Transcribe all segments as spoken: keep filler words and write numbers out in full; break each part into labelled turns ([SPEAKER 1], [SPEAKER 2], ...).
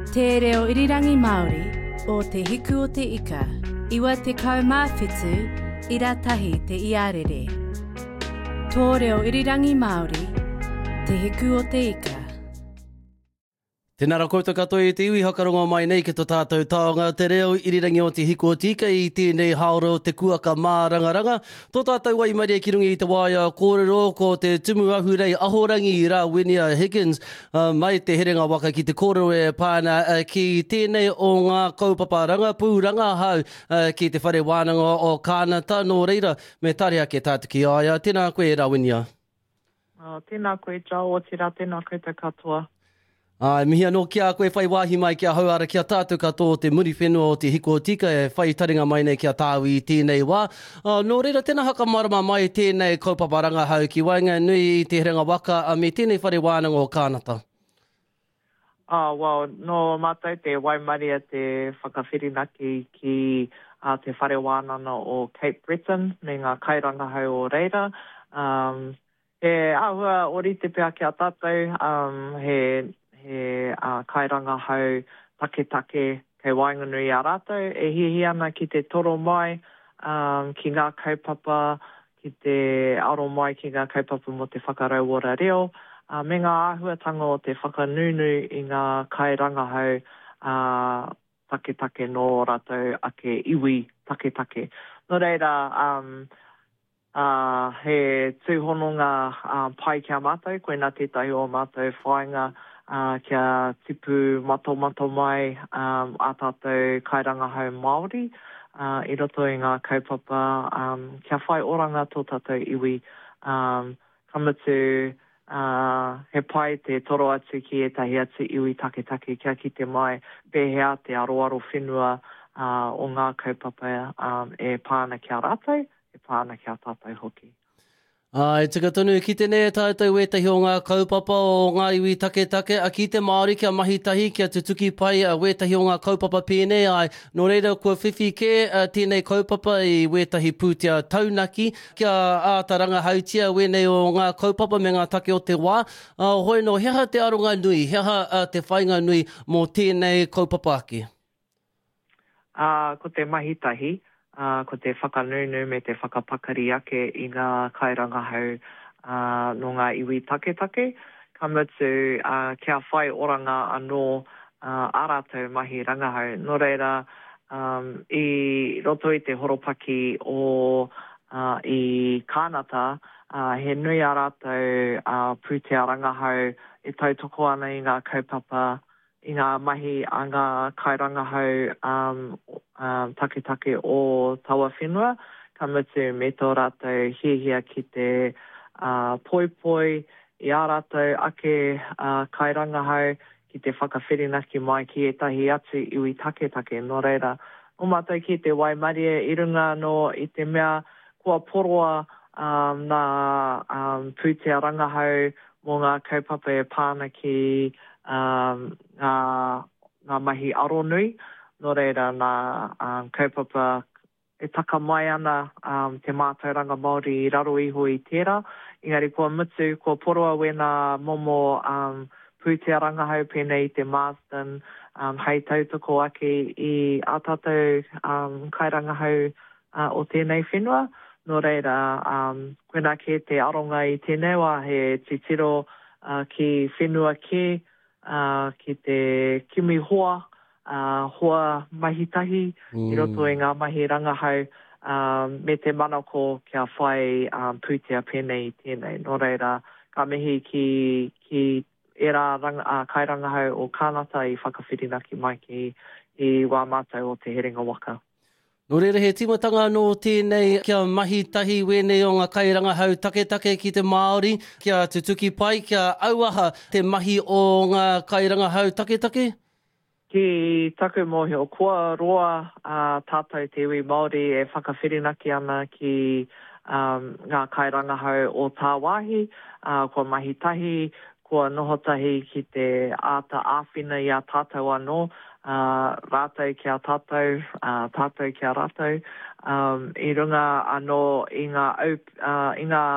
[SPEAKER 1] Te reo irirangi Māori o te hiku o te ika, iwa te kaumāwhitu, ira tahi te iarere. Tō reo irirangi Māori, te hiku o te ika.
[SPEAKER 2] Tēnā rā koutou katoa i te iwi hakarongo mai nei ki tō tātou taonga. Te reo irirangi o te hiku o te ika i tēnei haoro te kuaka mā rangaranga. Tō tātou wai maria ki rungi i te waia kōrero ko te tumu ahurei ahorangi i rā Winia Higgins uh, mai te herenga waka ki te kōrero e pāna uh, ki tēnei o ngā kaupapa pūranga hau uh, ki te whare wānanga o Kānata. Nō reira, me tare ake tātu ki aia. Tēnā koe rā Winia.
[SPEAKER 3] Uh, tēnā koe Joe o tira, tēnā koe te katoa.
[SPEAKER 2] Ai, mihia no kia koe whai wāhi mai kia hauara kia tātou katoa o te muri whenua o te hiko o tika e whai taringa mai nei kia tāwi i tēnei wā. Uh, nō reira, tēnā haka marama mai tēnei kaupaparanga hau ki wainga nui i te herenga waka a me tēnei whare wānanga o Kānata.
[SPEAKER 3] Ah, well, no mātou te waimaria te whakawhirinaki ki uh, te whare wānanga o Cape Breton, me ngā kairanga hau o reira. Um, he ahua ori te pēa kia tātou, um, he he uh, kairanga hau take take kei wainganui a rātou, e hihi ana ki te toro mai, um, ki ngā kaupapa, ki te aro mai ki ngā kaupapa mo te whakarauora reo, uh, me ngā āhuatanga o te whakanunu i ngā kairanga hau uh, take take no rātou ake iwi take take. No reira, um, uh, he tūhononga uh, pai kia mātou, koe nā tētahi o mātou whainga, Uh, kia tipu mato mato mai um, a tātou kairanga hau Māori, uh, i roto i ngā kaupapa, um, kia whai oranga tō tātou iwi, um, kamatu uh, he pai te toro atu ki e tahi atu iwi take take kia ki te mai, pēhea te aroaro whenua uh, o ngā kaupapa um, e pāna kia rātou, e pāna kia tātou hoki.
[SPEAKER 2] Ai, tika tonu, ki te nea tātou e tahi o ngā kaupapa o ngā iwi take take, a ki te Māori kia mahitahi, kia tutuki pai a wetahi o ngā kaupapa pēnei, ai, no reira kua whiwhi ke a tēnei kaupapa i wetahi pūtea taunaki, kia ātaranga hautia wenei o ngā kaupapa me ngā take o te wā, uh, hoi no heha te aronga nui, heha uh, te whainga nui mō tēnei kaupapa ake?
[SPEAKER 3] Uh, ko te mahitahi, Uh, ko te whakanunu me te whakapakari ake i ngā kairanga hau uh, no ngā iwi take take. Kamatu uh, kia whai oranga anō uh, ārātou mahi rangahau. Nō reira, um, i roto i te horopaki o uh, i Kānata, uh, he nui ārātou uh, pūtea rangahau e tautoko ana i ngā kaupapa i ngā mahi a ngā kairanga hau um, um, take take o taua whenua, ka mutu me tō rātou hiehia ki te uh, poi poi i ā rātou ake uh, kairanga hau ki te whakawhirinaki mai ki e tahi atu iwi take take no reira. O mātou ki te waimaria i runga no i te mea kua poroa um, nā um, pūtea rangahau mō ngā kaupapa e pāna ki Um, ngā, ngā mahi aronui, no reira ngā um, kaupapa e taka mai ana um, te mātauranga Māori i raro iho i tērā. Engari kua mutu, kua poroa wena momo um, pūtea rangahau pēnei i te Marsden, um, hei tautoko ake i a tātou um, kairangahau uh, o tēnei whenua. No reira, um, koena ke te aronga i tēnei wā he titiro uh, ki whenua ke, Uh, ki te kimi hoa, uh, hoa mahitahi, mm. i roto i ngā mahi rangahau, um, me te manako kia whai um, pūtea pēnei i tēnei. Nō reira, ka mihi ki, ki era ranga, uh, kai rangahau o Kānata i whakawhirinaki mai ki i wā mātou o te herenga waka.
[SPEAKER 2] Nō reira, he timatanga no tēnei kia mahitahi wenei o ngā kairanga hau take take ki te Māori, kia tutuki pai, kia auaha te mahi o ngā kairanga hau take take?
[SPEAKER 3] Ki taku mohi o kua roa uh, tātou te iwi Māori e whakawhirinaki ana ki um, ngā kairanga hau o tā wāhi, uh, kua mahitahi, kua nohotahi ki te āta āwhina i a tātou anō, Uh, rātou kia tātou, uh, tātou kia rātou, um, i runga anō i ngā, uh, i ngā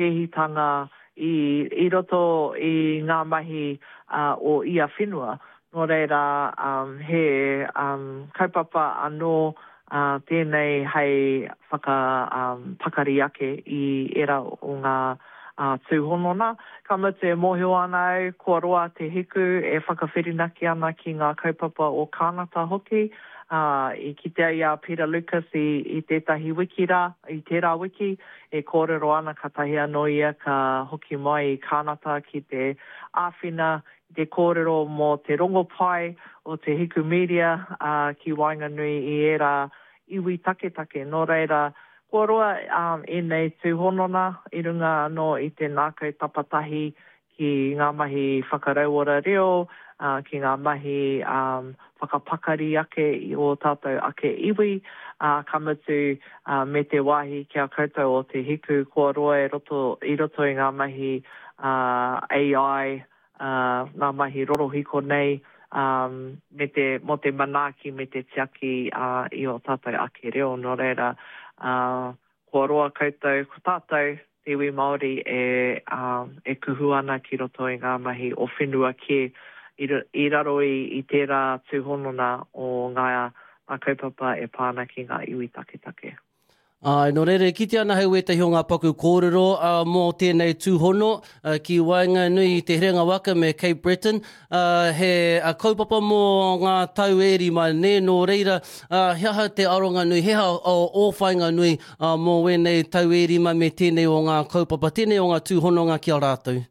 [SPEAKER 3] pēhitanga i, i roto i ngā mahi uh, o ia whenua. no reira um, he um, kaupapa anō uh, tēnei hei whaka um, pakari ake i era o ngā uh, tūhonona. Ka mute e mōhio ana au, kua roa te hiku e whakawhirinaki ana ki ngā kaupapa o kānata hoki. Uh, I kitea ia Peter Lucas i, i tētahi wiki rā, i tērā wiki, e kōrero ana ka tahi anō ia ka hoki mai i kānata ki te āwhina, te kōrero mō te rongo pai o te hiku media uh, ki Wainganui i era iwi take take. Nō reira, kua roa um, e nei tūhonona i runga anō i te nākau tapatahi ki ngā mahi whakarauora reo, uh, ki ngā mahi um, whakapakari ake i o tātou ake iwi, uh, ka mutu uh, me te wāhi kia koutou o te hiku, kua roa i roto i, roto i ngā mahi uh, A I, uh, ngā mahi rorohiko nei, um, me te, mo te manaki, me te tiaki uh, i o tātou ake reo. Nō reira, uh, kua roa koutou, ko tātou, te iwi Māori e, um, e kuhu ana ki roto i ngā mahi o whenua ki i, i raro i, i tērā tūhonona o ngā, ngā kaupapa e pāna ki ngā iwi take take.
[SPEAKER 2] Ai, no reire, ki te ana hau e tahi o ngā paku kōrero uh, mō tēnei tūhono uh, ki Wainganui i te herenga waka me Cape Breton. Uh, he uh, kaupapa mō ngā tau eri mai ne, no reira, uh, heha te aronga nui, heha o, o Whainganui uh, mō wenei tau eri mai me tēnei o ngā kaupapa, tēnei o ngā tūhono ngā ki a rātou.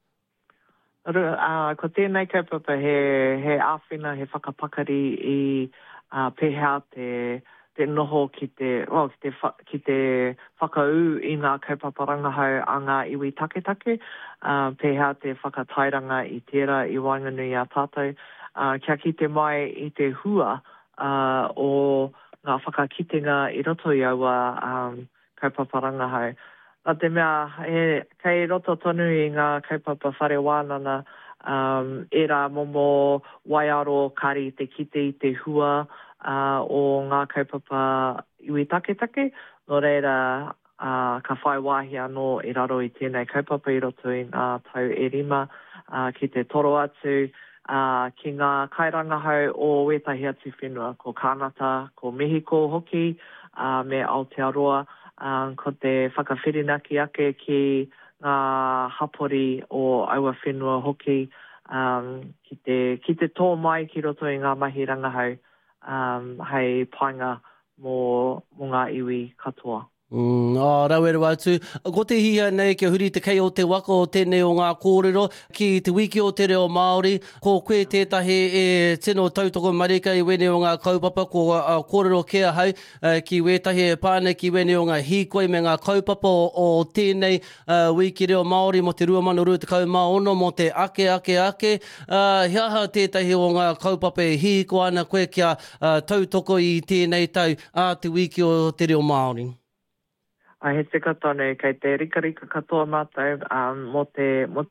[SPEAKER 3] Uh, ko tēnei kaupapa he, he āwhina, he whakapakari i uh, pehea te... te noho ki te, well, ki te, ki te whakau i ngā kaupapa rangahau a ngā iwi take take, uh, pehea te whakatairanga i tērā i Wainganui a tātou, uh, kia ki te mai i te hua uh, o ngā whakakitenga i roto i aua um, kaupapa rangahau. Nā te mea, he, kei roto tonu i ngā kaupapa whare wānana, um, era momo waiaro kari te kite i te hua, Uh, o ngā kaupapa iwi take take, no reira uh, ka whai wāhi anō i raro i tēnei kaupapa i roto i ngā tau e rima uh, ki te toro atu uh, ki ngā kairangahau o wetahi atu whenua, ko Kānata, ko Mehiko hoki, uh, me Aotearoa, uh, ko te whakawhirinaki ake ki ngā hapori o aua whenua hoki, um, ki, te, ki te tō mai ki roto i ngā mahi rangahau. Um, hei painga mō, mō ngā iwi katoa.
[SPEAKER 2] Mm, oh, rauero atu. Ko te hia nei ke huri te kei o te waka o tēnei o ngā kōrero ki te wiki o te reo Māori. Ko koe tētahi e tino tautoko marika i wene o ngā kaupapa, ko uh, kōrero kia hau uh, ki wetahi e pāne ki wene o ngā hīkoi me ngā kaupapa o, o tēnei uh, wiki reo Māori mo te rua manu rua te kaumaono mo te ake ake ake. Uh, hiaha tētahi o ngā kaupapa e hīko ana koe kia uh, tautoko i tēnei tau a te wiki o te reo Māori.
[SPEAKER 3] Ai he tika tonu, kei te rika rika katoa mātou um, mo te... Mo,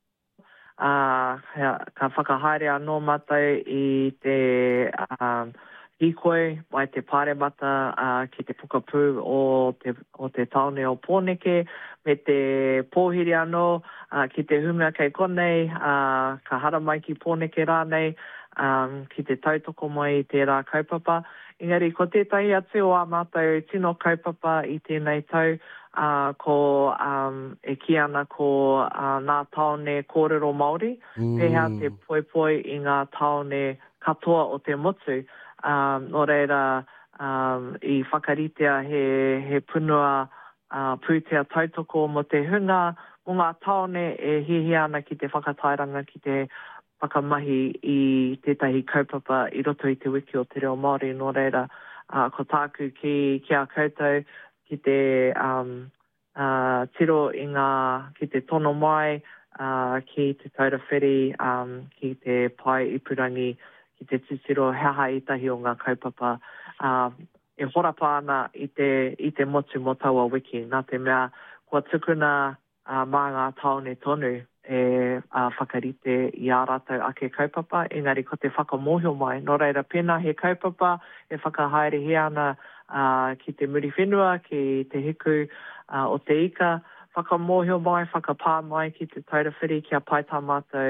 [SPEAKER 3] uh, ka whakahaere anō mātou i te um, hīkoi, mai te pāremata uh, ki te pukapū o te, o te taone o Pōneke, me te pōhiri anō uh, ki te hunga kei konei, uh, ka hara mai ki Pōneke rānei, um, ki te tautoko mai i tērā kaupapa. Engari, ko tētahi atu o a mātou tino kaupapa i tēnei tau, uh, ko um, e ki ana ko uh, ngā taone kōrero Māori, mm. pehea te poi poi i ngā taone katoa o te motu. Um, no reira, um, i whakaritea he, he punua uh, pūtea tautoko mo te hunga, mo ngā taone e hihi ana ki te whakatairanga ki te whakamahi i tētahi kaupapa i roto i te wiki o te reo Māori. Nō reira, uh, ko tāku ki, ki a koutou, ki te um, uh, tiro i ngā, ki te tono mai, uh, ki te taurawhiri, um, ki te pai ipurangi, ki te titiro heha i tahi o ngā kaupapa. Uh, e horapa ana i te, i te motu mo taua wiki. Nā te mea, kua tukuna uh, mā ngā taone tonu, e uh, whakarite i a rātou ake kaupapa, engari ko te whakamohio mai. Nō reira, pēnā he kaupapa, e whakahaere he ana uh, ki te muri whenua, ki te hiku uh, o te ika, whakamohio mai, whakapā mai ki te taurawhiri, kia pai tā mātou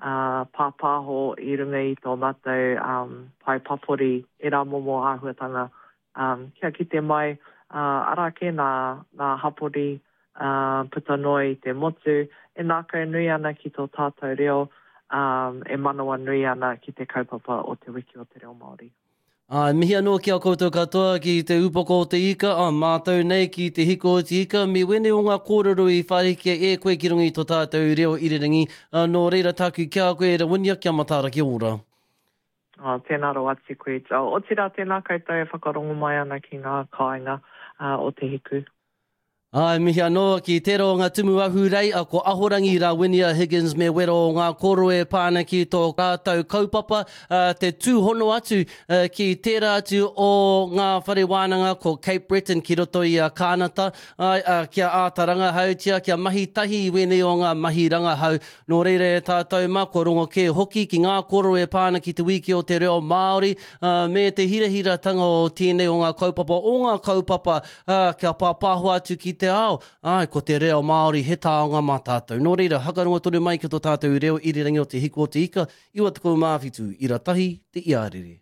[SPEAKER 3] uh, pāpāho i runga i tō mātou um, pai papori e rā momo āhuatanga. Um, kia ki te mai, uh, arake nā, nā hapori uh, puta noi te motu, e nākau nui ana ki tō tātou reo, um, e manawa nui ana ki te kaupapa o te wiki o te reo Māori.
[SPEAKER 2] Uh, mihi anō ki a koutou katoa ki te upoko o te ika, a uh, mātou nei ki te hiko o te ika, mi wene o ngā kōrero i wharike e koe ki rungi tō tātou reo irirangi, uh, nō reira tāku kia koe e rawinia kia matara ki ora.
[SPEAKER 3] Oh, tēnā ro ati koe tau. O tira tēnā koutou e whakarongo mai ana ki ngā kāinga uh, o te hiku.
[SPEAKER 2] Ai, mihi anō ki tero o ngā tumu ahu rei, a ko ahorangi Rawinia Higgins me wero o ngā koro e pāna ki tō kātou kaupapa, uh, te tūhono atu uh, ki tērā atu o ngā whare wānanga ko Cape Breton ki roto i a Kānata, ai, uh, kia ātaranga hautia, kia mahi tahi i wene o ngā mahi ranga hau. Nō reire e tātou mā, ko rongo ke hoki ki ngā koro e pāna ki te wiki o te reo Māori, uh, me te hirahira tanga o tēnei o ngā kaupapa, o ngā kaupapa, uh, kia pāpāho atu ki te ao, ai, ko te reo Māori he taonga mā tātou. Nō reira, hakaronga tonu mai ki tō tātou reo irirangi o te hiko o te ika, iwa te kou mawhitu, ira tahi te iarere.